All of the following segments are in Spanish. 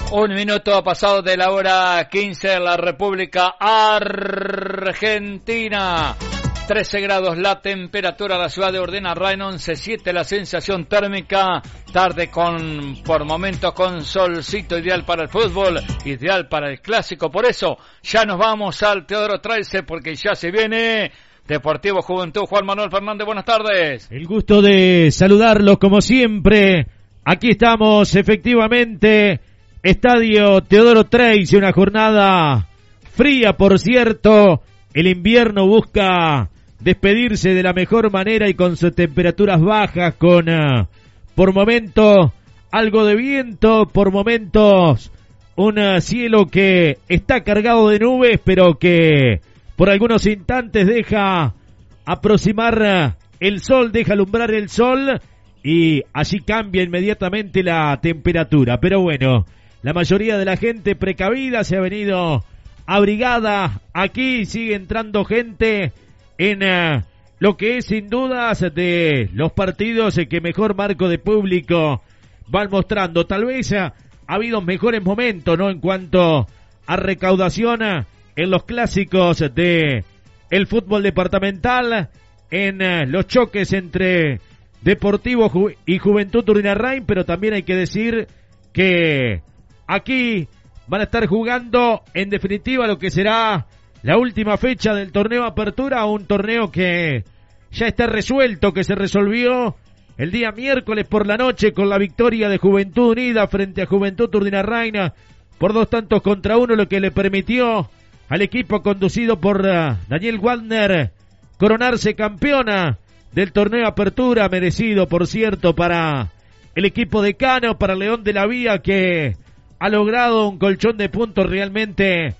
Un minuto ha pasado de la hora 15 en la República Argentina. 13 grados la temperatura en la ciudad de Urdangarin, 11.7 la sensación térmica. Tarde por momentos con solcito, ideal para el fútbol, ideal para el clásico. Por eso ya nos vamos al Teodoro Traice porque ya se viene Deportivo Juventud. Juan Manuel Fernández, buenas tardes. El gusto de saludarlos como siempre. Aquí estamos efectivamente. Estadio Teodoro Traice, una jornada fría, por cierto. El invierno busca despedirse de la mejor manera y con sus temperaturas bajas, con por momentos algo de viento, por momentos un cielo que está cargado de nubes, pero que por algunos instantes deja aproximar el sol, deja alumbrar el sol y allí cambia inmediatamente la temperatura. Pero bueno, la mayoría de la gente precavida se ha venido abrigada. Aquí sigue entrando gente en lo que es sin dudas de los partidos que mejor marco de público van mostrando. Tal vez ha habido mejores momentos, ¿no?, en cuanto a recaudación en los clásicos de el fútbol departamental, en los choques entre Deportivo y Juventud Urdangarin, pero también hay que decir que aquí van a estar jugando en definitiva lo que será la última fecha del torneo Apertura, un torneo que ya está resuelto, que se resolvió el día miércoles por la noche con la victoria de Juventud Unida frente a Juventud Urdangarin por 2-1, lo que le permitió al equipo conducido por Daniel Wagner coronarse campeona del torneo Apertura, merecido por cierto para el equipo decano, para León de la Vía, que ha logrado un colchón de puntos realmente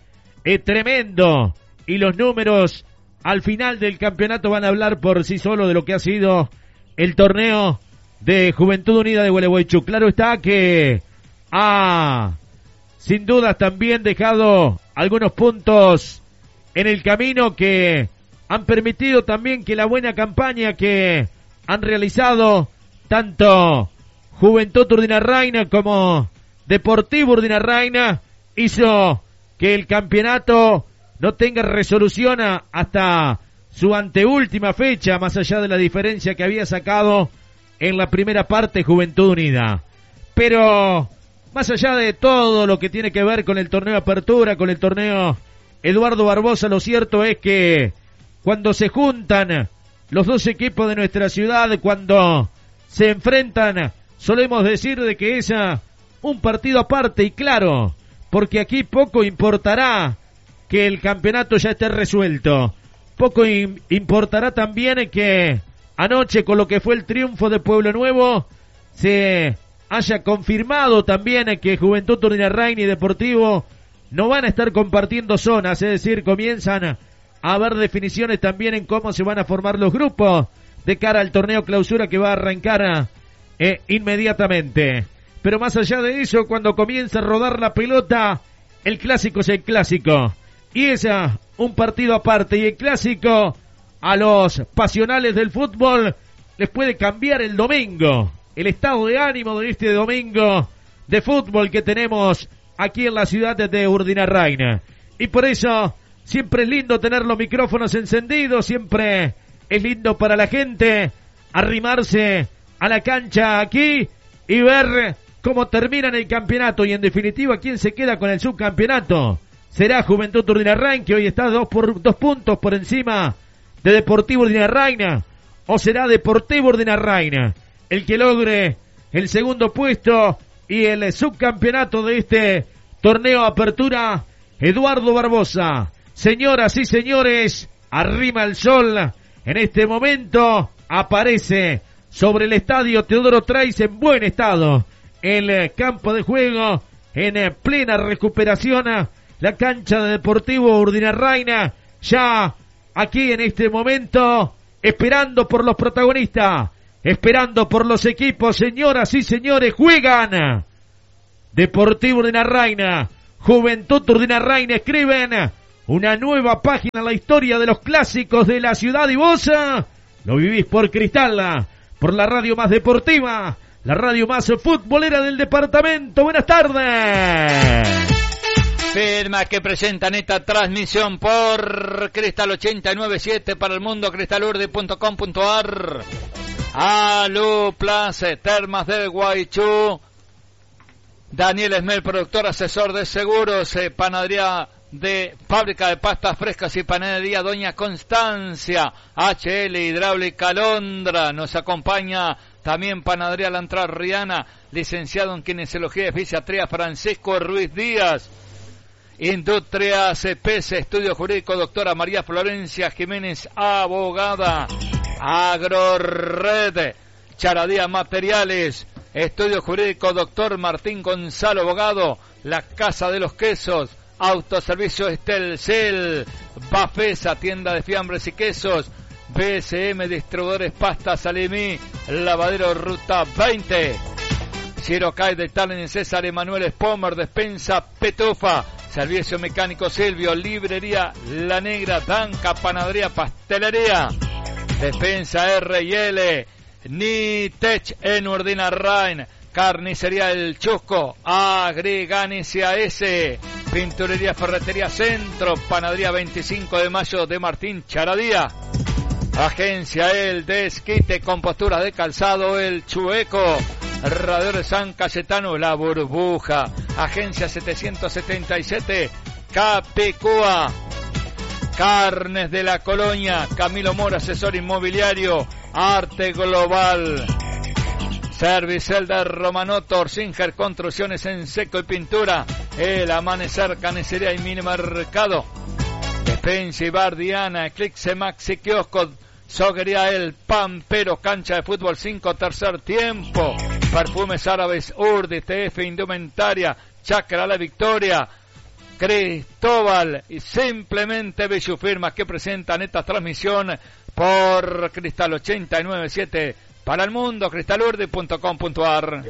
tremendo, y los números al final del campeonato van a hablar por sí solo de lo que ha sido el torneo de Juventud Unida de Gualeguaychú. Claro está que ha sin duda también dejado algunos puntos en el camino que han permitido también que la buena campaña que han realizado tanto Juventud Urdangarin como Deportivo Urdangarin hizo que el campeonato no tenga resolución hasta su anteúltima fecha, más allá de la diferencia que había sacado en la primera parte Juventud Unida. Pero más allá de todo lo que tiene que ver con el torneo Apertura, con el torneo Eduardo Barbosa, lo cierto es que cuando se juntan los dos equipos de nuestra ciudad, cuando se enfrentan, solemos decir de que es un partido aparte, y claro, porque aquí poco importará que el campeonato ya esté resuelto. Poco importará también que anoche, con lo que fue el triunfo de Pueblo Nuevo, se haya confirmado también que Juventud Urdangarin y Deportivo no van a estar compartiendo zonas, es decir, comienzan a haber definiciones también en cómo se van a formar los grupos de cara al torneo Clausura que va a arrancar inmediatamente. Pero más allá de eso, cuando comienza a rodar la pelota, el clásico es el clásico. Y es un partido aparte. Y el clásico a los pasionales del fútbol les puede cambiar el domingo. El estado de ánimo de este domingo de fútbol que tenemos aquí en la ciudad de Urdangarin. Y por eso siempre es lindo tener los micrófonos encendidos. Siempre es lindo para la gente arrimarse a la cancha aquí y ver cómo terminan el campeonato, y en definitiva quién se queda con el subcampeonato. Será Juventud Urdangarin, que hoy está 2 puntos por encima de Deportivo Urdangarin, o será Deportivo Urdangarin el que logre el segundo puesto y el subcampeonato de este torneo Apertura. Eduardo Barbosa, señoras y señores, arrima el sol. En este momento aparece sobre el estadio Teodoro Traice en buen estado el campo de juego, en plena recuperación la cancha de Deportivo Urdangarin, ya aquí en este momento esperando por los protagonistas, esperando por los equipos. Señoras y señores, juegan Deportivo Urdangarin, Juventud Urdangarin, escriben una nueva página en la historia de los clásicos de la ciudad, y vos lo vivís por Cristal, por la radio más deportiva la radio más futbolera del departamento. Buenas tardes. Firma que presentan esta transmisión por Cristal 89.7 para el mundo, cristalurde.com.ar. Aluplace, Termas del Guaychú. Daniel Esmel, productor, asesor de seguros, panadería de fábrica de pastas frescas y panadería Doña Constancia, HL Hidráulica Londra. Nos acompaña también Panadería La Entrerriana, licenciado en Kinesiología y Fisiatría Francisco Ruiz Díaz. Industria CPS, Estudio Jurídico, doctora María Florencia Jiménez, abogada. Agrored, Charadía Materiales, Estudio Jurídico, doctor Martín Gonzalo, abogado. La Casa de los Quesos, Autoservicio Estelcel, Bafesa, tienda de fiambres y quesos. BSM, distribuidores pastas Salimí, lavadero Ruta 20. Girocay de Talen, César Emanuel Spomer, despensa Petufa, servicio mecánico Silvio, librería La Negra, Danca, panadería, pastelería, despensa R&L, Nitech en Urdina Rain, carnicería El Chusco, Agriganicia S, pinturería Ferretería Centro, panadería 25 de Mayo de Martín Charadía. Agencia El Desquite, compostura de calzado El Chueco, Radiadores San Cayetano, La Burbuja. Agencia 777, Capicúa. Carnes de la Colonia, Camilo Mora, asesor inmobiliario, Arte Global. Servicel de Romanoto, Orsinger, construcciones en seco y pintura. El Amanecer, carnicería y minimercado. Defensa y Bar Diana, Eclipse Maxi Kiosco, Soguería El Pampero, cancha de fútbol 5, tercer tiempo. Perfumes Árabes Urdi, TF Indumentaria, Chacra La Victoria, Cristóbal y Simplemente Bellu, firmas que presentan esta transmisión por Cristal 89.7 para el mundo, cristalurde.com.ar.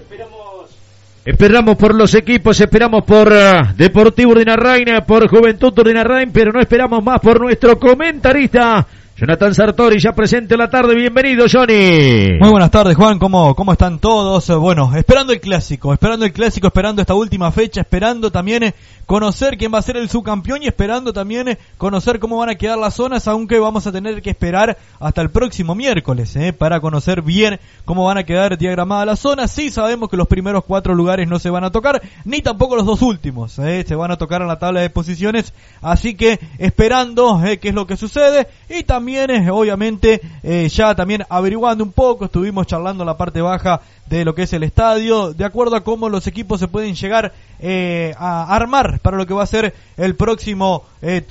Esperamos por los equipos, esperamos por Deportivo Urdinarrain, por Juventud Urdinarrain, pero no esperamos más por nuestro comentarista Jonathan Sartori, ya presente en la tarde. Bienvenido, Johnny. Muy buenas tardes, Juan. ¿Cómo están todos? Bueno, esperando el clásico, esperando esta última fecha, esperando también conocer quién va a ser el subcampeón y esperando también conocer cómo van a quedar las zonas, aunque vamos a tener que esperar hasta el próximo miércoles para conocer bien cómo van a quedar diagramadas las zonas. Sí sabemos que los primeros 4 lugares no se van a tocar, ni tampoco los 2 últimos, se van a tocar en la tabla de posiciones, así que esperando qué es lo que sucede y también obviamente ya también averiguando un poco, estuvimos charlando en la parte baja de lo que es el estadio, de acuerdo a cómo los equipos se pueden llegar a armar para lo que va a ser el próximo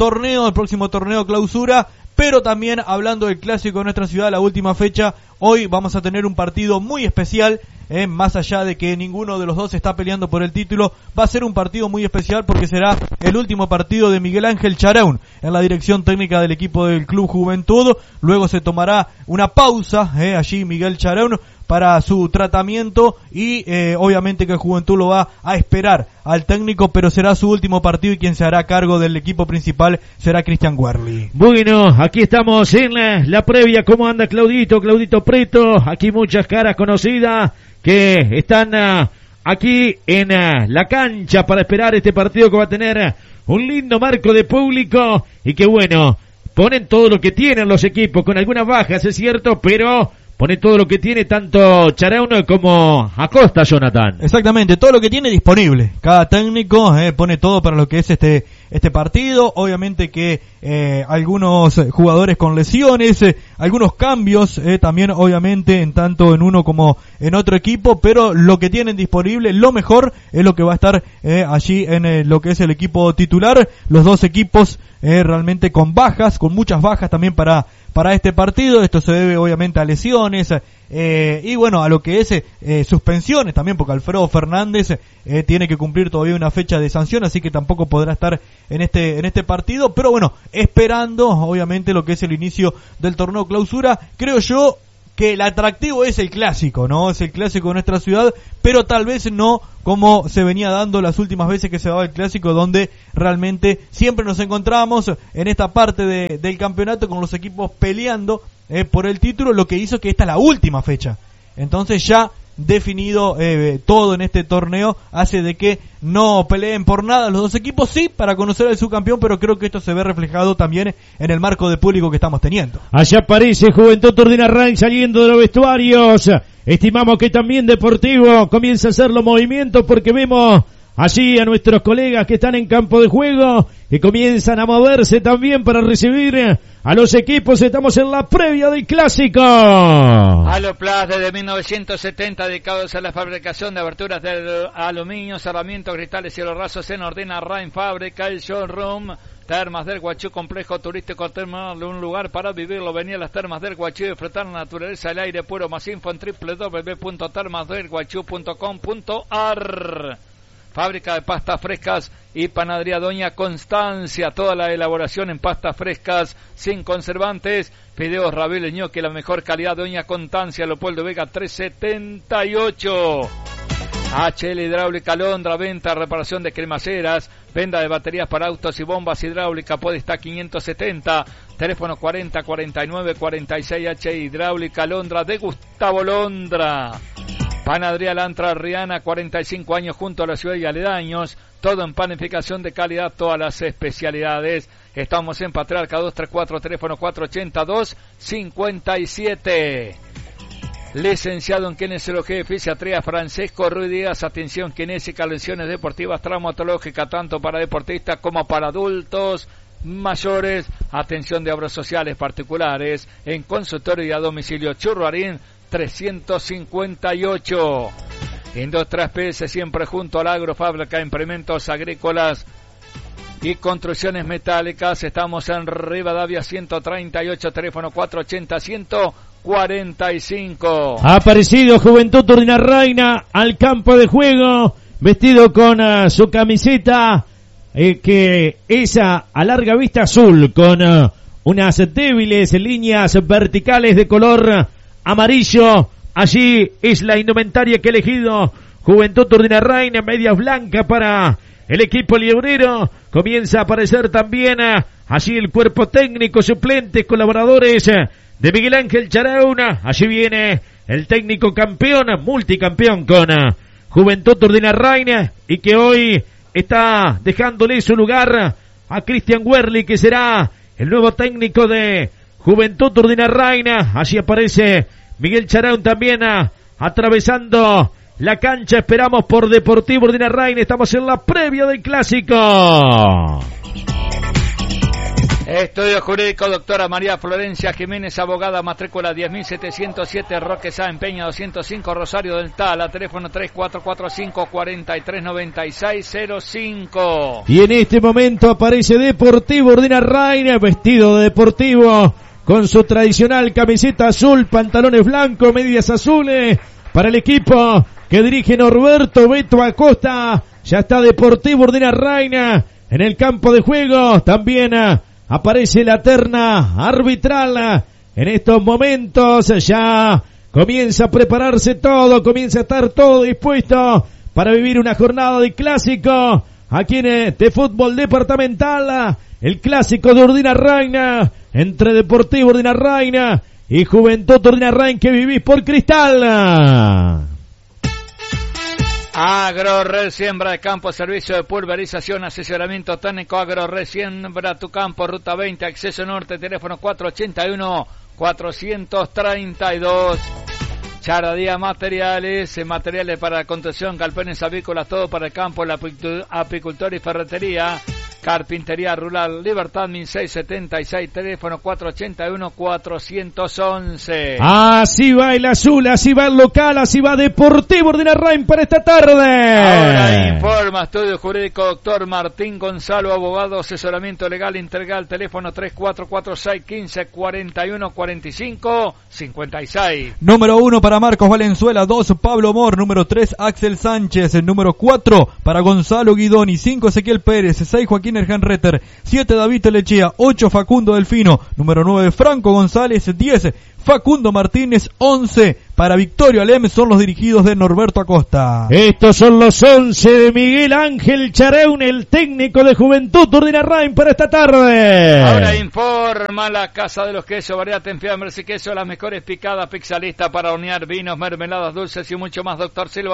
torneo clausura, pero también hablando del clásico de nuestra ciudad, la última fecha. Hoy vamos a tener un partido muy especial, más allá de que ninguno de los dos está peleando por el título, va a ser un partido muy especial porque será el último partido de Miguel Ángel Charaún en la dirección técnica del equipo del Club Juventud. Luego se tomará una pausa allí Miguel Charaún para su tratamiento y obviamente que Juventud lo va a esperar al técnico, pero será su último partido y quien se hará cargo del equipo principal será Cristian Werli. Bueno, aquí estamos en la previa. ¿Cómo anda Claudito Preto? Aquí muchas caras conocidas que están aquí en la cancha para esperar este partido que va a tener un lindo marco de público y que bueno, ponen todo lo que tienen los equipos, con algunas bajas es cierto, pero pone todo lo que tiene tanto Charaún como Acosta, Jonathan. Exactamente, todo lo que tiene disponible. Cada técnico pone todo para lo que es este partido. Obviamente que algunos jugadores con lesiones, algunos cambios también obviamente en tanto en uno como en otro equipo, pero lo que tienen disponible, lo mejor es lo que va a estar allí en lo que es el equipo titular. Los dos equipos realmente con muchas bajas también para este partido. Esto se debe obviamente a lesiones y bueno, a lo que es suspensiones también, porque Alfredo Fernández tiene que cumplir todavía una fecha de sanción, así que tampoco podrá estar en este partido, pero bueno, esperando obviamente lo que es el inicio del torneo clausura. Creo yo que el atractivo es el clásico, ¿no? Es el clásico de nuestra ciudad, pero tal vez no como se venía dando las últimas veces que se daba el clásico, donde realmente siempre nos encontramos en esta parte del campeonato con los equipos peleando por el título, lo que hizo que esta es la última fecha. Entonces ya definido todo en este torneo, hace de que no peleen por nada los dos equipos, sí, para conocer al subcampeón, pero creo que esto se ve reflejado también en el marco de público que estamos teniendo. Allá aparece Juventud Turdinarrain saliendo de los vestuarios. Estimamos que también Deportivo comienza a hacer los movimientos, porque vemos allí a nuestros colegas que están en campo de juego y comienzan a moverse también para recibir a los equipos. Estamos en la previa del clásico. Aloplas, desde 1970, dedicados a la fabricación de aberturas de aluminio, cerramientos, cristales, cielos rasos en Turdinarrain. Fábrica, el showroom Termas del Guachú, complejo turístico termal, un lugar para vivirlo. Venía a las Termas del Guachú y disfrutar la naturaleza, el aire puro. Más info en www.termasdelguachú.com.ar. Fábrica de pastas frescas y panadería Doña Constancia. Toda la elaboración en pastas frescas sin conservantes. Fideos, ravioles, ñoqui, la mejor calidad. Doña Constancia, Leopoldo Vega 378. HL Hidráulica Londra, venta, reparación de cremaceras, venta de baterías para autos y bombas hidráulicas. Podestá 570, teléfono 404946. HL Hidráulica Londra de Gustavo Londra. Panadería Lantra Riana, 45 años junto a la ciudad y aledaños. Todo en panificación de calidad, todas las especialidades. Estamos en Patriarca 234, teléfono 482-57. Licenciado en kinesiología y fisiatría Francesco Ruiz Díaz. Atención kinésica, lesiones deportivas, traumatológica, tanto para deportistas como para adultos mayores. Atención de obras sociales particulares en consultorio y a domicilio. Churruarín 358. Industria PS, siempre junto al agro, fábrica de implementos agrícolas y construcciones metálicas. Estamos en Rivadavia 138, teléfono 480-145. Ha aparecido Juventud Turdinarrain al campo de juego, vestido con su camiseta que es a larga vista azul, con unas débiles líneas verticales de color amarillo. Allí es la indumentaria que ha elegido Juventud Turdinarrain, medias blancas para el equipo liebrero. Comienza a aparecer también allí el cuerpo técnico, suplentes, colaboradores de Miguel Ángel Charauna. Allí viene el técnico campeón, multicampeón con Juventud Turdinarrain, y que hoy está dejándole su lugar a Cristian Werli, que será el nuevo técnico de Juventud Turdinarrain. Allí aparece Miguel Charaun también atravesando la cancha. Esperamos por Deportivo Turdinarrain. Estamos en la previa del clásico. Estudio Jurídico, doctora María Florencia Jiménez, abogada, matrícula 10.707, Roque Sáenz Peña 205, Rosario del Tala, teléfono 3445-439605. Y en este momento aparece Deportivo Turdinarrain, vestido de deportivo, con su tradicional camiseta azul, pantalones blancos, medias azules, para el equipo que dirige Norberto Beto Acosta. Ya está Deportivo Turdinarrain en el campo de juego. También aparece la terna arbitral en estos momentos. Ya comienza a prepararse todo, comienza a estar todo dispuesto para vivir una jornada de clásico aquí en de fútbol departamental. El clásico de Turdinarrain entre Deportivo Turdinarrain y Juventud Turdinarrain, que vivís por Cristal. AgroRed, siembra de campo, servicio de pulverización, asesoramiento técnico. AgroRed, siembra tu campo, ruta 20, acceso norte, teléfono 481-432. Charadía Materiales, materiales para construcción, galpones avícolas, todo para el campo, la apicultor y ferretería. Carpintería Rural Libertad 1676, teléfono 481-411. Así va el azul, así va el local, así va Deportivo Turdinarrain para esta tarde. Ahora informa Estudio Jurídico doctor Martín Gonzalo, abogado, asesoramiento legal integral, teléfono 3446-1541-45-56. Número 1 para Marcos Valenzuela, 2 Pablo Mor, número 3 Axel Sánchez, número 4 para Gonzalo Guidoni, 5 Ezequiel Pérez, 6 Joaquín Erjanreter, 7 David Telechea, 8 Facundo Delfino, número 9 Franco González, 10 Facundo Martínez, 11 para Victorio Alem son los dirigidos de Norberto Acosta. Estos son los 11 de Miguel Ángel Chareún, el técnico de Juventud Urdinarrain para esta tarde. Ahora informa la Casa de los Quesos, variedad en fiambres y queso, las mejores picadas, pizza lista para hornear, vinos, mermeladas, dulces y mucho más. Doctor Silva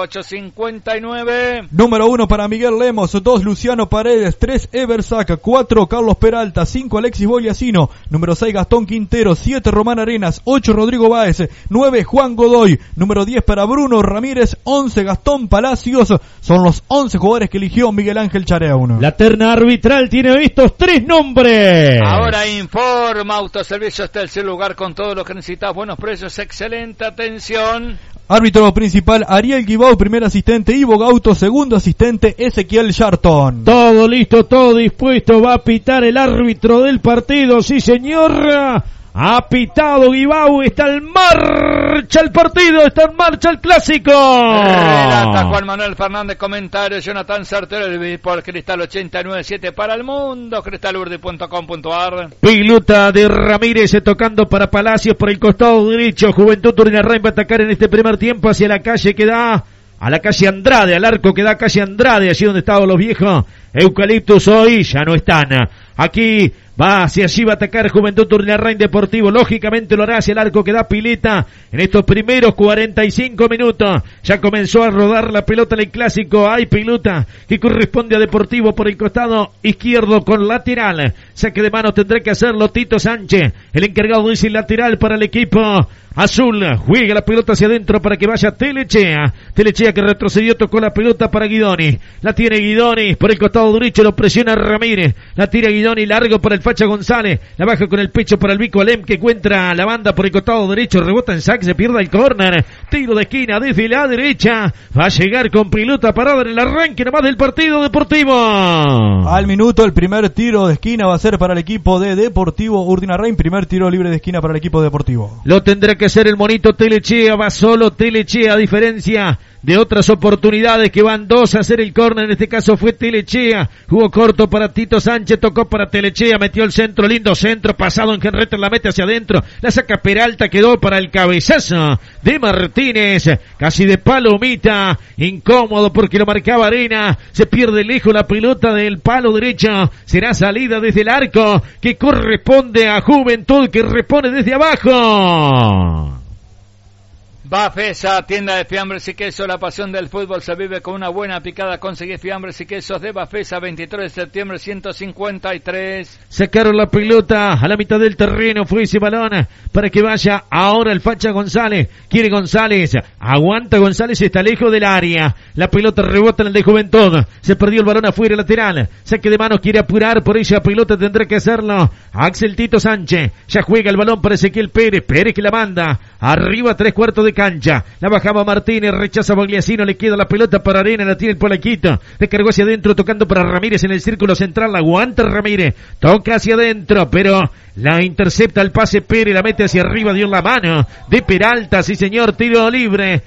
859. Número 1 para Miguel Lemos, 2 Luciano Paredes, 3 Eversac, 4 Carlos Peralta, 5 Alexis Bogliasino, número 6 Gastón Quintero, 7 Román Arenas, 8 Rodrigo Báez, 9 Juan Godoy, número 10 para Bruno Ramírez, 11 Gastón Palacios. Son los 11 jugadores que eligió Miguel Ángel Chareún. La terna arbitral tiene estos 3 nombres. Ahora informa Autoservicio Telcel, lugar con todo lo que necesitas, buenos precios, excelente atención. Árbitro principal Ariel Guibau, primer asistente Ivo Gauto, segundo asistente Ezequiel Charton. Todo listo, todo dispuesto, va a pitar el árbitro del partido, sí señor. Ha pitado Guibau, está en marcha el partido, está en marcha el clásico. Relata Juan Manuel Fernández, comentario Jonathan Sartor, por Cristal 89.7 para el mundo, cristalurdi.com.ar. Pilota de Ramírez tocando para Palacios por el costado derecho. Juventud Urdinarrain va a atacar en este primer tiempo hacia la calle que da a la calle Andrade, al arco que da a calle Andrade, allí donde estaban los viejos eucaliptus, hoy ya no están. Aquí va hacia allí, va a atacar Juventud Urdinarrain Deportivo, lógicamente lo hará hacia el arco que da Pileta en estos primeros 45 minutos. Ya comenzó a rodar la pelota en el clásico, hay pelota que corresponde a Deportivo por el costado izquierdo con lateral. Saque de mano tendrá que hacerlo Tito Sánchez, el encargado de ese lateral para el equipo azul. Juega la pelota hacia adentro para que vaya Telechea que retrocedió, tocó la pelota para Guidoni, la tiene Guidoni por el costado derecho, lo presiona Ramírez, la tira Guidoni largo para el Facha González, la baja con el pecho para el Vico Alem que encuentra la banda por el costado derecho, rebota en saque, se pierde el córner, tiro de esquina desde la derecha, va a llegar con pelota parada en el arranque nomás del partido Deportivo. Al minuto el primer tiro de esquina va a ser para el equipo de Deportivo Urdinarrain, primer tiro libre de esquina para el equipo Deportivo. Lo tendrá que hacer el monito Telechea, va solo Telechea, a diferencia de otras oportunidades que van 2 a hacer el córner, en este caso fue Telechea, jugó corto para Tito Sánchez, tocó para Telechea, metió el centro, lindo centro, pasado en Henreter, la mete hacia adentro, la saca Peralta, quedó para el cabezazo de Martínez, casi de palomita, incómodo porque lo marcaba Arena, se pierde lejos la pelota del palo derecho, será salida desde el arco que corresponde a Juventud que repone desde abajo. Bafesa, tienda de fiambres y quesos, la pasión del fútbol se vive con una buena picada. Conseguí fiambres y quesos de Bafesa, 23 de septiembre 153. Sacaron la pelota a la mitad del terreno, fue ese balón para que vaya ahora el Facha González. Quiere González, aguanta González, está lejos del área. La pelota rebota en el de Juventud, se perdió el balón afuera lateral. Saque de manos, quiere apurar por esa pelota, tendrá que hacerlo Axel Tito Sánchez. Ya juega el balón para Ezequiel Pérez, Pérez que la manda arriba, 3/4 de cancha, la bajaba Martínez, rechaza Bogliasino, le queda la pelota para Arena, la tiene el Polaquito, le cargó hacia adentro tocando para Ramírez en el círculo central, la aguanta Ramírez, toca hacia adentro, pero la intercepta el pase Pérez, la mete hacia arriba, dio la mano de Peralta, sí señor, tiro libre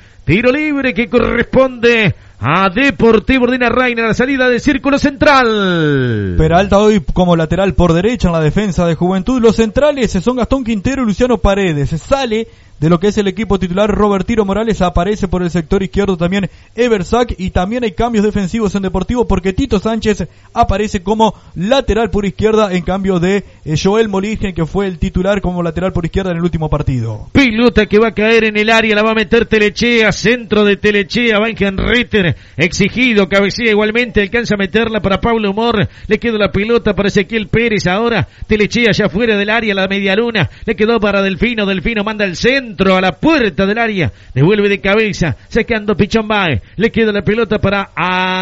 que corresponde a Deportivo Urdinarrain a la salida del círculo central. Peralta hoy como lateral por derecha en la defensa de Juventud. Los centrales son Gastón Quintero y Luciano Paredes. Sale de lo que es el equipo titular Robertino Morales, aparece por el sector izquierdo también Eversac, y también hay cambios defensivos en Deportivo porque Tito Sánchez aparece como lateral por izquierda en cambio de Joel Moligen, que fue el titular como lateral por izquierda en el último partido. Pelota que va a caer en el área, la va a meter Telechea, centro de Telechea, va en Henreter, exigido, cabecea igualmente, alcanza a meterla para Pablo Mor, le queda la pelota para Ezequiel Pérez, ahora Telechea ya fuera del área, la media luna, le quedó para Delfino manda el centro a la puerta del área, devuelve de cabeza, sacando Pichón Baez, le queda la pelota para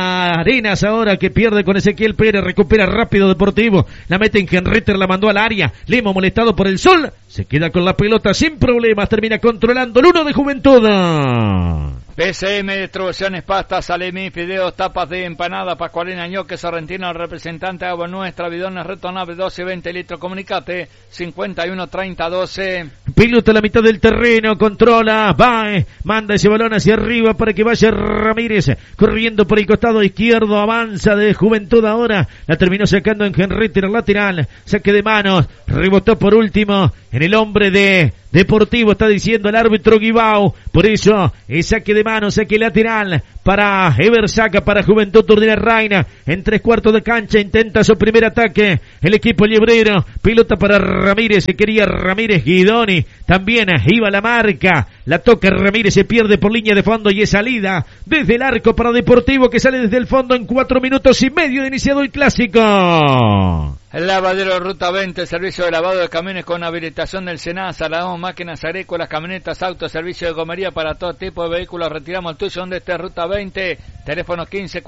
Arenas ahora que pierde con Ezequiel Pérez, recupera rápido Deportivo, la mete en Henreter, la mandó al área, Lemo molestado por el sol, se queda con la pelota sin problemas, termina controlando el 1 de Juventud. PCM, distribuciones, pastas, salemi, fideos, tapas de empanada, pascualina, ñoque, sorrentino, representante, agua nuestra, bidones retornables, 12 y 20 litros, comunicate, 51 30 12. Pelota a la mitad del terreno, controla, va, manda ese balón hacia arriba para que vaya Ramírez, corriendo por el costado izquierdo, avanza de Juventud ahora, la terminó sacando en Henreter lateral, saque de manos, rebotó por último en el hombre de Deportivo, está diciendo el árbitro Guibao. Por eso, saque de mano, saque lateral para Eversaca, para Juventud Urdinarrain. En 3/4 de cancha intenta su primer ataque el equipo liebrero. Pelota para Ramírez, se quería Ramírez. Guidoni también iba la marca. La toca Ramírez, se pierde por línea de fondo y es salida desde el arco para Deportivo, que sale desde el fondo en 4 minutos y medio de iniciado el clásico. El lavadero Ruta 20, servicio de lavado de camiones con habilitación del SENASA, lavamos máquinas agrícolas, camionetas, autos, servicio de gomería para todo tipo de vehículos. Retiramos el tuyo donde esté Ruta 20, teléfono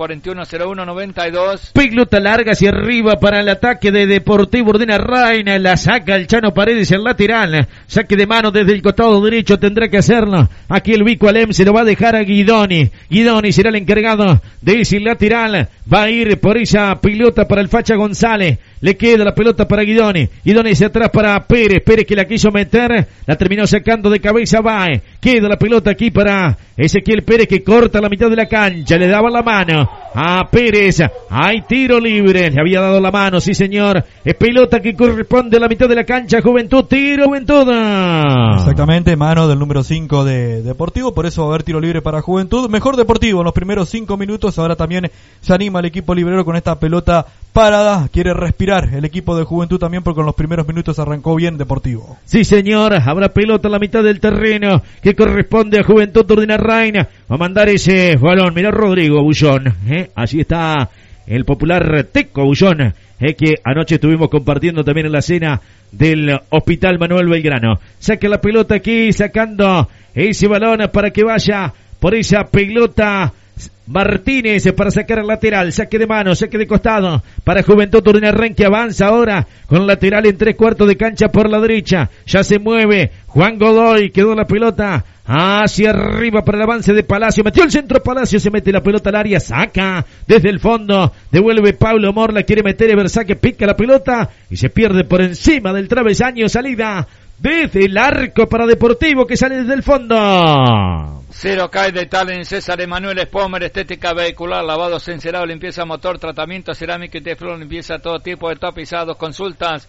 15410192. Pelota larga hacia arriba para el ataque de Deportivo Urdinarrain, la saca el Chano Paredes, el lateral, saque de mano desde el costado derecho, tendrá que hacerlo. Aquí el Vico Alem se lo va a dejar a Guidoni. Guidoni será el encargado de ese lateral, va a ir por esa pelota para el Facha González. Le queda la pelota para Guidoni. Guidoni hacia atrás para Pérez. Pérez que la quiso meter. La terminó sacando de cabeza Bae. Queda la pelota aquí para Ezequiel Pérez, que corta la mitad de la cancha. Le daba la mano a Pérez. Hay tiro libre. Le había dado la mano, sí señor. Es pelota que corresponde a la mitad de la cancha. Juventud, tiro, Juventud. Exactamente, mano del número 5 de Deportivo. Por eso va a haber tiro libre para Juventud. Mejor Deportivo en los primeros 5 minutos. Ahora también se anima el equipo librero con esta pelota parada. Quiere respirar el equipo de Juventud también, porque en los primeros minutos arrancó bien Deportivo. Sí señor, habrá pelota en la mitad del terreno que corresponde a Juventud Urdinarrain. Va a mandar ese balón, mirá Rodrigo Bullón, allí está el popular Teco Bullón, que anoche estuvimos compartiendo también en la cena del Hospital Manuel Belgrano. Saca la pelota aquí, sacando ese balón para que vaya por esa pelota Martínez para sacar al lateral, saque de mano, saque de costado para Juventud Urdinarrain, que avanza ahora con lateral en 3/4 de cancha por la derecha. Ya se mueve Juan Godoy, quedó la pelota hacia arriba para el avance de Palacio, metió el centro Palacio, se mete la pelota al área, saca desde el fondo, devuelve Pablo Morla, quiere meter Eversaque, pica la pelota y se pierde por encima del travesaño. Salida desde el arco para Deportivo, que sale desde el fondo. Cero cae de Talen, César Emanuel Spomer, estética vehicular, lavado, sincerado, limpieza motor, tratamiento cerámica y teflón, limpieza todo tipo de tapizados. Consultas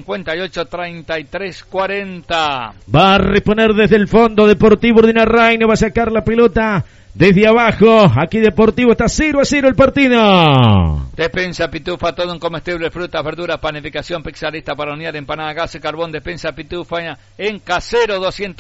58-33-40. Va a reponer desde el fondo Deportivo Urdinarrain, va a sacar la pelota desde abajo. Aquí Deportivo está 0-0 el partido. Despensa Pitufa, todo un comestible, frutas, verduras, panificación, pizzarista para hornear, empanada, gas y carbón. Despensa Pitufa en Casero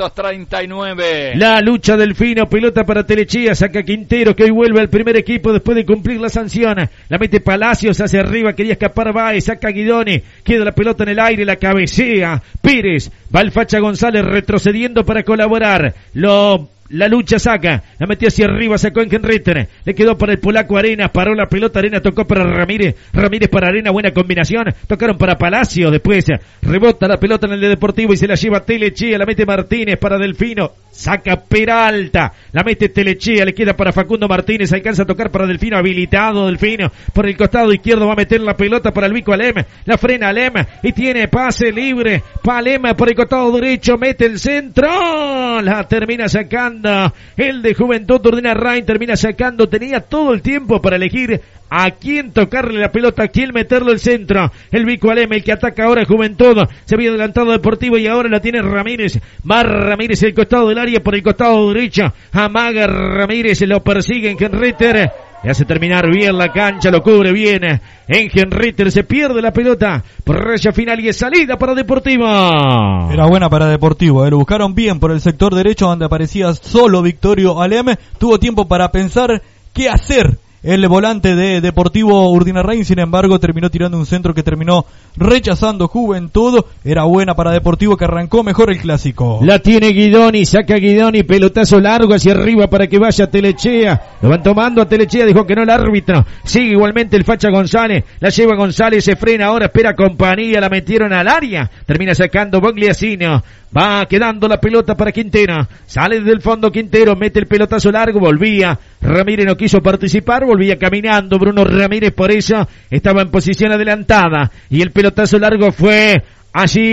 239. La lucha del fino, pelota para Telechea, saca Quintero, que hoy vuelve al primer equipo después de cumplir la sanción. La mete Palacios hacia arriba, quería escapar Baez, saca Guidoni, queda la pelota en el aire, la cabecea Pérez, va el Facha González retrocediendo para colaborar. La lucha saca, la metió hacia arriba, sacó en Henritter, le quedó para el polaco Arenas, paró la pelota, Arenas tocó para Ramírez para Arenas, buena combinación, tocaron para Palacio, después rebota la pelota en el de Deportivo y se la lleva Telechea, la mete Martínez para Delfino, saca Peralta, la mete Telechea, le queda para Facundo Martínez, alcanza a tocar para Delfino, habilitado Delfino, por el costado izquierdo va a meter la pelota para el Vico Alem, la frena Alem y tiene pase libre, Alem por el costado derecho, mete el centro, la termina sacando el de Juventud Urdinarrain, termina sacando, tenía todo el tiempo para elegir a quién tocarle la pelota, a quién meterlo el centro. El Vico Alem, el que ataca ahora Juventud, se había adelantado Deportivo y ahora la tiene Ramírez. Va Ramírez el costado del área por el costado derecho, amaga Ramírez, lo persigue en Henritter. Le hace terminar bien la cancha, lo cubre bien. En Henritter se pierde la pelota por raya final y es salida para Deportivo. Era buena para Deportivo, lo buscaron bien por el sector derecho donde aparecía solo Victorio Alem. Tuvo tiempo para pensar qué hacer el volante de Deportivo Urdinarrain, sin embargo terminó tirando un centro que terminó rechazando Juventud. Era buena para Deportivo, que arrancó mejor el clásico. La tiene Guidoni, saca Guidoni, pelotazo largo hacia arriba para que vaya Telechea. Lo van tomando a Telechea, dijo que no el árbitro. Sigue igualmente el Facha González, la lleva González, se frena ahora, espera compañía, la metieron al área, termina sacando Bogliasino. Va quedando la pelota para Quintero, sale desde el fondo Quintero, mete el pelotazo largo, volvía, Ramírez no quiso participar, volvía caminando Bruno Ramírez, por eso estaba en posición adelantada, y el pelotazo largo fue allí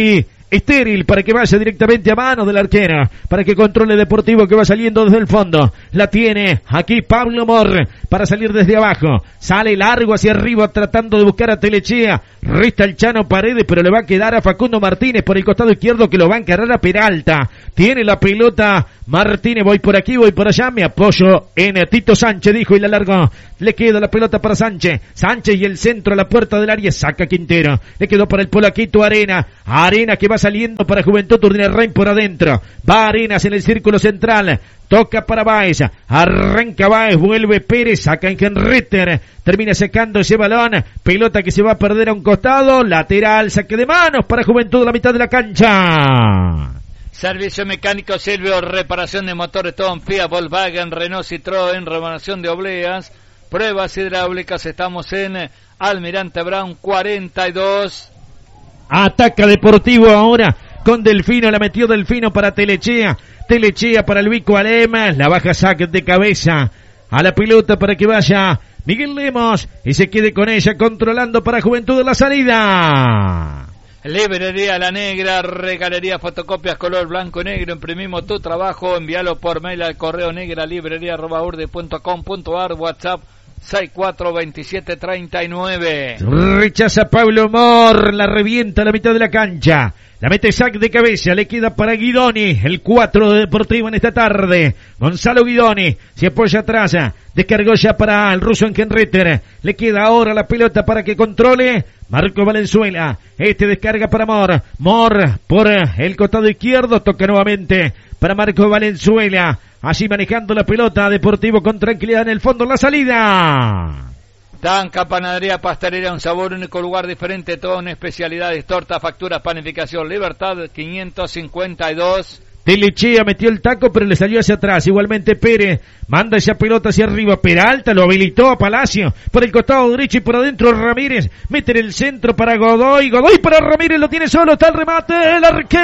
estéril para que vaya directamente a manos del arquero, para que controle Deportivo que va saliendo desde el fondo. La tiene aquí Pablo Mor para salir desde abajo. Sale largo hacia arriba tratando de buscar a Telechea. Resta el Chano Paredes, pero le va a quedar a Facundo Martínez por el costado izquierdo que lo va a encarar a Peralta. Tiene la pelota Martínez, voy por aquí, voy por allá, me apoyo en Tito Sánchez, dijo, y la largó. Le queda la pelota para Sánchez. Sánchez y el centro a la puerta del área, saca Quintero. Le quedó para el polaquito Arena. Arena que va saliendo para Juventud Urdinarrain por adentro. Va Arenas en el círculo central. Toca para Báez. Arranca Báez, vuelve Pérez, saca Henreter. Termina secando ese balón. Pelota que se va a perder a un costado. Lateral, saque de manos para Juventud a la mitad de la cancha. Servicio mecánico Silvio, reparación de motores Tom, Fiat, Volkswagen, Renault, Citroën, remodelación de obleas, pruebas hidráulicas. Estamos en Almirante Brown 42. Ataca Deportivo ahora con Delfino, la metió Delfino para Telechea. Telechea para el Vico Alema, la baja saque de cabeza a la pelota para que vaya Miguel Lemos y se quede con ella controlando para Juventud de la salida. Librería La Negra, regalería, fotocopias color blanco y negro, imprimimos tu trabajo, envíalo por mail al correo negralibrería@urde.com.ar, WhatsApp 642739. Rechaza Pablo Mor, la revienta a la mitad de la cancha. La mete sac de cabeza, le queda para Guidoni, el 4 de Deportivo en esta tarde. Gonzalo Guidoni se apoya atrás, descargó ya para el ruso Henreter. Le queda ahora la pelota para que controle Marco Valenzuela. Este descarga para Mor. Mor por el costado izquierdo, toca nuevamente para Marco Valenzuela. Allí manejando la pelota, Deportivo con tranquilidad en el fondo, la salida. Tanca, panadería, pastelería, un sabor único, lugar diferente, todo en especialidades, tortas, facturas, panificación, Libertad 552. Telechea metió el taco, pero le salió hacia atrás. Igualmente Pérez manda esa pelota hacia arriba. Peralta lo habilitó a Palacio por el costado derecho y por adentro Ramírez. Mete en el centro para Godoy. Godoy para Ramírez, lo tiene solo. Está el remate. El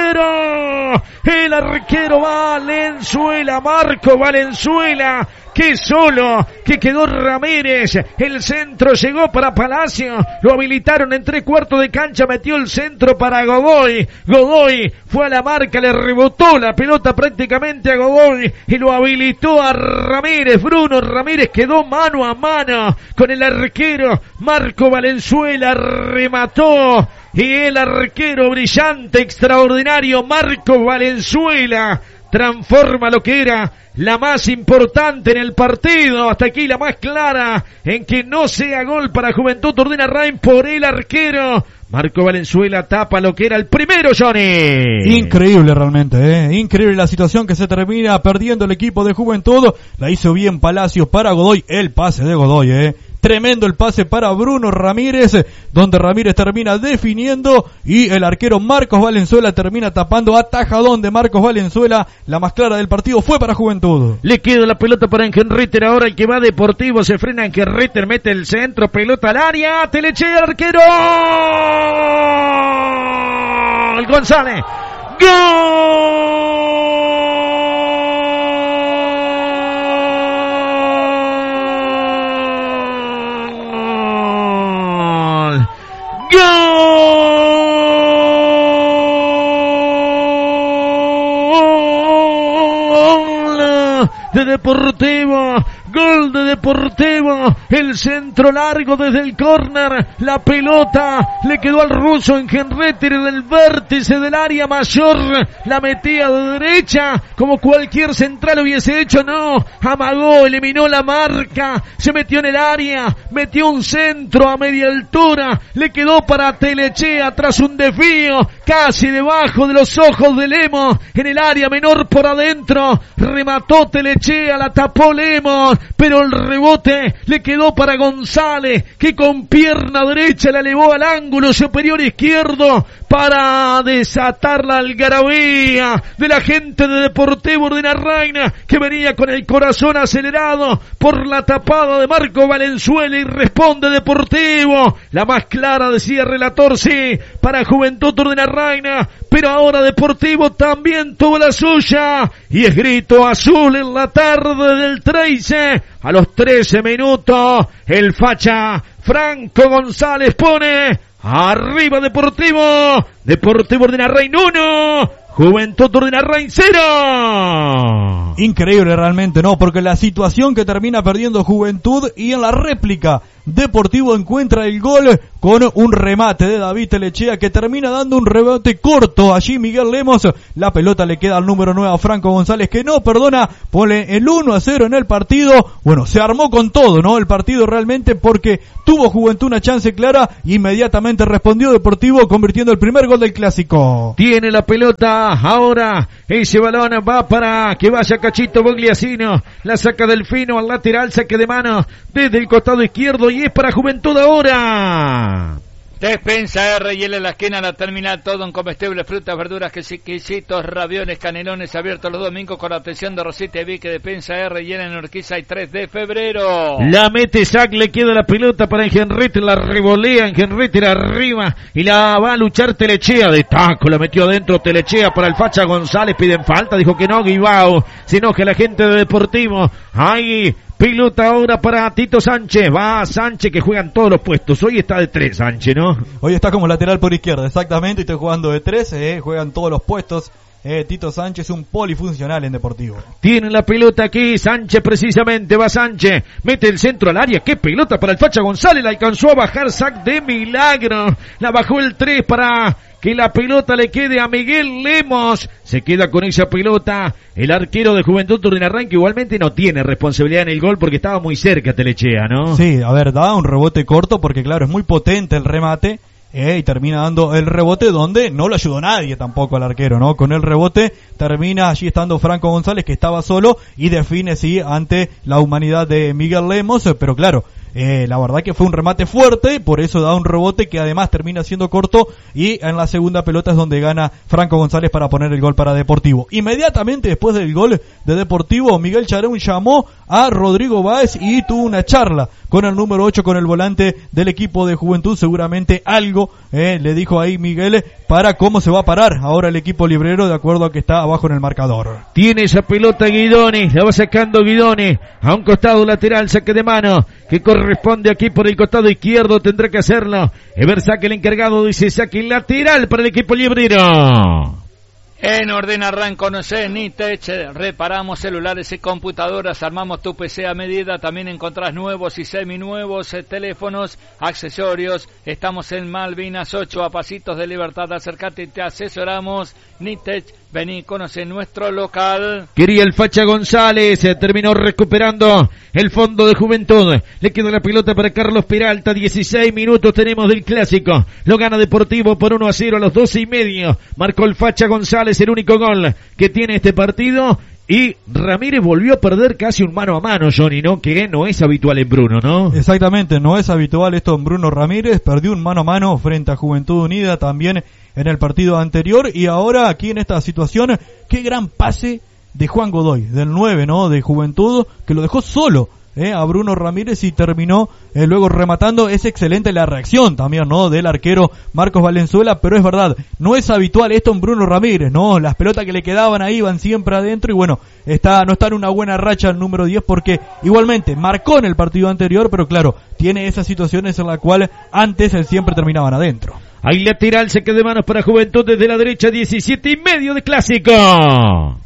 arquero Valenzuela. Marco Valenzuela. Que solo, que quedó Ramírez, el centro llegó para Palacio, lo habilitaron en 3/4 de cancha, metió el centro para Godoy, Godoy fue a la marca, le rebotó la pelota prácticamente a Godoy y lo habilitó a Ramírez. Bruno Ramírez quedó mano a mano con el arquero Marco Valenzuela, remató y el arquero brillante, extraordinario Marco Valenzuela transforma lo que era la más importante en el partido, hasta aquí la más clara, en que no sea gol para Juventud Urdinarrain por el arquero. Marco Valenzuela tapa lo que era el primero, Johnny. Increíble realmente, increíble la situación que se termina perdiendo el equipo de Juventud. La hizo bien Palacios para Godoy, el pase de Godoy, Tremendo el pase para Bruno Ramírez, donde Ramírez termina definiendo y el arquero Marcos Valenzuela termina tapando. Atajadón de Marcos Valenzuela, la más clara del partido fue para Juventud. Le queda la pelota para Henreter, ahora el que va Deportivo, se frena Henreter, mete el centro, pelota al área, Telechea, arquero, González, ¡gol! De Deportivo, gol de Deportivo, el centro largo desde el córner, la pelota le quedó al ruso en Henreter en el vértice del área mayor, la metía de derecha como cualquier central hubiese hecho, no, amagó, eliminó la marca, se metió en el área, metió un centro a media altura, le quedó para Telechea tras un desvío, casi debajo de los ojos de Lemos, en el área menor por adentro, remató Telechea, la tapó Lemos, pero el rebote le quedó para González, que con pierna derecha la elevó al ángulo superior izquierdo para desatar la algarabía de la gente de Deportivo Urdinarrain, que venía con el corazón acelerado por la tapada de Marco Valenzuela, y responde Deportivo, la más clara, decía relator, sí, para Juventud Urdinarrain, pero ahora Deportivo también tuvo la suya, y es grito azul en la tarde del 13, a los 13 minutos, el facha Franco González pone Arriba Deportivo. Deportivo Urdenarrain 1. Juventud Urdenarrain 0. Increíble realmente, ¿no? Porque la situación que termina perdiendo Juventud y en la réplica Deportivo encuentra el gol con un remate de David Telechea que termina dando un remate corto. Allí Miguel Lemos, la pelota le queda al número 9 a Franco González que no perdona, pone el 1-0 en el partido. Bueno, se armó con todo, ¿no? El partido realmente porque tuvo Juventud una chance clara y inmediatamente respondió Deportivo convirtiendo el primer gol del clásico. Tiene la pelota ahora, ese balón va para que vaya Cachito Bogliasino, la saca Delfino al lateral, saque de mano desde el costado izquierdo y es para Juventud ahora. Despensa R&L en la esquina, la terminal, todo en comestibles, frutas, verduras, quesitos, raviones, canelones, abiertos los domingos con la atención de Rosita y Vique. Despensa R&L en Urquiza y 3 de febrero. La mete Sac, le queda la pelota para Engenrete, la revolea Engenrete arriba y la va a luchar Telechea de taco, la metió adentro Telechea para el Facha González, piden falta, dijo que no, Guibao, se enoja la gente de Deportivo. Ahí pelota ahora para Tito Sánchez, va Sánchez que juegan todos los puestos, hoy está de 3 Sánchez, ¿no? Hoy está como lateral por izquierda, exactamente, y estoy jugando de 3, juegan todos los puestos. Tito Sánchez, un polifuncional en Deportivo. Tiene la pelota aquí, Sánchez precisamente, va Sánchez, mete el centro al área, qué pelota para el Facha González, la alcanzó a bajar Sac de milagro, la bajó el 3 para que la pelota le quede a Miguel Lemos, se queda con esa pelota el arquero de Juventud Urdenarrain que igualmente no tiene responsabilidad en el gol porque estaba muy cerca Telechea, ¿no? Sí, a ver, da un rebote corto porque claro, es muy potente el remate. Y termina dando el rebote donde no lo ayudó nadie tampoco al arquero, ¿no? Con el rebote termina allí estando Franco González que estaba solo y define sí ante la humanidad de Miguel Lemos, pero claro, la verdad que fue un remate fuerte, por eso da un rebote que además termina siendo corto y en la segunda pelota es donde gana Franco González para poner el gol para Deportivo. Inmediatamente después del gol de Deportivo, Miguel Charún llamó a Rodrigo Báez y tuvo una charla con el número 8, con el volante del equipo de Juventud, seguramente algo le dijo ahí Miguel para cómo se va a parar ahora el equipo librero de acuerdo a que está abajo en el marcador. Tiene esa pelota Guidoni, la va sacando Guidoni a un costado lateral, saque de mano que corresponde aquí por el costado izquierdo, tendrá que hacerlo Ever Saque, el encargado dice saque lateral para el equipo librero. En Urdenarrain conoce Nitech, reparamos celulares y computadoras, armamos tu PC a medida, también encontrás nuevos y seminuevos teléfonos, accesorios, estamos en Malvinas 8 a pasitos de Libertad, acércate y te asesoramos. Nitech, vení, conoce nuestro local. Quería el Facha González, terminó recuperando el fondo de Juventud, le queda la pelota para Carlos Peralta, 16 minutos tenemos del clásico, lo gana Deportivo por 1-0 a los 12:30, marcó el Facha González el único gol que tiene este partido y Ramírez volvió a perder casi un mano a mano, Johnny, ¿no? Que no es habitual en Bruno, ¿no? Exactamente, no es habitual esto en Bruno Ramírez, perdió un mano a mano frente a Juventud Unida también en el partido anterior y ahora aquí en esta situación, qué gran pase de Juan Godoy, del 9, ¿no? De Juventud, que lo dejó solo a Bruno Ramírez y terminó luego rematando. Es excelente la reacción también, ¿no? Del arquero Marcos Valenzuela, pero es verdad, no es habitual esto en Bruno Ramírez, ¿no? Las pelotas que le quedaban ahí iban siempre adentro y bueno, no está en una buena racha el número 10 porque igualmente marcó en el partido anterior, pero claro, tiene esas situaciones en las cuales antes él siempre terminaban adentro. Ahí lateral, se queda de manos para Juventud desde la derecha, 17:30 de clásico.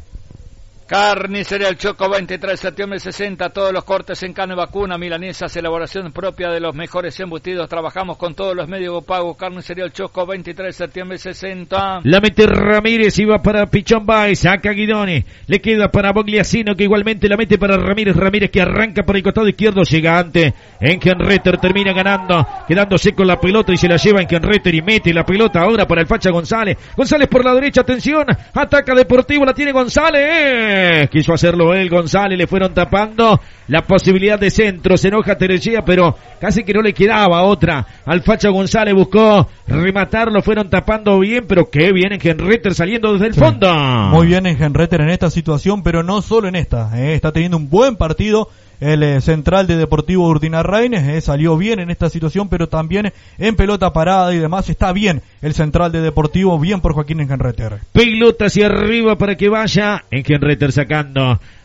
Carnicería El Choco, 23 de septiembre 60, todos los cortes en carne vacuna, milanesas, elaboración propia de los mejores embutidos, trabajamos con todos los medios pagos. Carnicería El Choco, 23 de septiembre 60. La mete Ramírez y va para Pichón Baez, saca Guidoni, le queda para Bogliasino que igualmente la mete para Ramírez, Ramírez que arranca por el costado izquierdo, llega antes, Engenreter termina ganando, quedándose con la pelota y se la lleva Engenreter y mete la pelota ahora para el Facha González, González por la derecha, atención, ataca Deportivo, la tiene González, quiso hacerlo él, González, le fueron tapando la posibilidad de centro, se enoja Telechea, pero casi que no le quedaba otra al Facha González, buscó rematarlo, fueron tapando bien, pero qué bien Engenreter saliendo desde el fondo. Muy bien Engenreter en esta situación, pero no solo en esta, está teniendo un buen partido el central de Deportivo Urdenarrain, salió bien en esta situación, pero también en pelota parada y demás está bien el central de Deportivo, bien por Joaquín Engenreter. Pelota hacia arriba para que vaya Engenreter sacando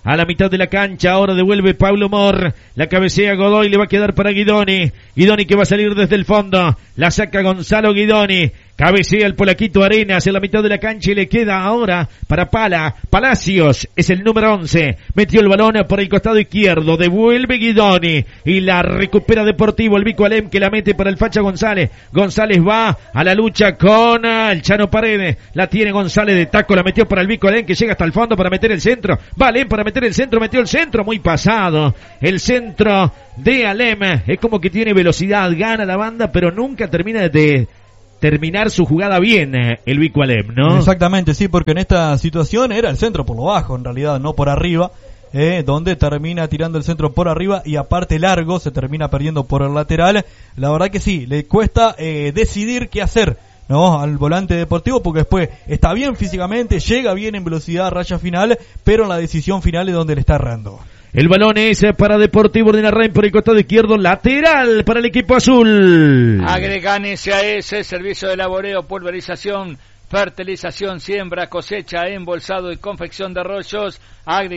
a la mitad de la cancha. Ahora devuelve Pablo Mor. La cabecea Godoy, le va a quedar para Guidoni. Guidoni que va a salir desde el fondo. La saca Gonzalo Guidoni. Cabecea el polaquito Arenas en la mitad de la cancha y le queda ahora para Palacios, es el número 11. Metió el balón por el costado izquierdo. Devuelve Guidoni y la recupera Deportivo. El Vico Alem que la mete para el Facha González. González va a la lucha con el Chano Paredes. La tiene González de taco. La metió para el Vico Alem que llega hasta el fondo para meter el centro. Va Alem para meter el centro. Metió el centro. Muy pasado. El centro de Alem. Es como que tiene velocidad. Gana la banda pero nunca termina de terminar su jugada bien el Vico Alem, ¿no? Exactamente, sí, porque en esta situación era el centro por lo bajo, en realidad, no por arriba, donde termina tirando el centro por arriba y aparte largo, se termina perdiendo por el lateral. La verdad que sí, le cuesta decidir qué hacer, ¿no? Al volante Deportivo, porque después está bien físicamente, llega bien en velocidad, raya final, pero en la decisión final es donde le está errando. El balón es para Deportivo Urdenarrain por el costado izquierdo, lateral para el equipo azul. Agregan SAS, servicio de laboreo, pulverización, fertilización, siembra, cosecha, embolsado y confección de rollos.